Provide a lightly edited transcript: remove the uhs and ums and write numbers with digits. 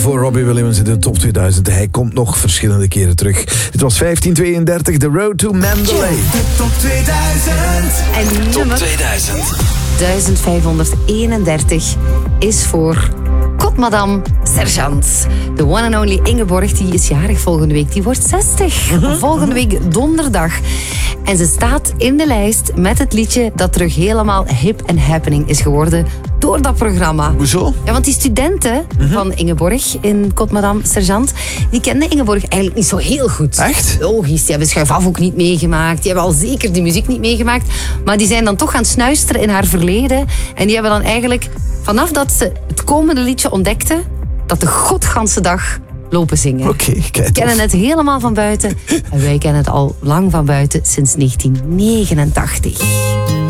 Voor Robbie Williams in de top 2000. Hij komt nog verschillende keren terug. Dit was 1532, The Road to Mandalay. De top 2000. En Top nummer 2000. 1531 is voor Madame Sergeant. De one and only Ingeborg, die is jarig volgende week. Die wordt 60. Volgende week donderdag. En ze staat in de lijst met het liedje dat terug helemaal hip en happening is geworden door dat programma. Hoezo? Ja, want die studenten van Ingeborg in Madame Sergeant, die kenden Ingeborg eigenlijk niet zo heel goed. Echt? Logisch, die hebben Schuif af ook niet meegemaakt. Die hebben al zeker die muziek niet meegemaakt. Maar die zijn dan toch gaan snuisteren in haar verleden. En die hebben dan eigenlijk, vanaf dat ze het komende liedje ontdekten, dat de godganse dag lopen zingen. Oké, kijk. We kennen het helemaal van buiten. En wij kennen het al lang van buiten, sinds 1989.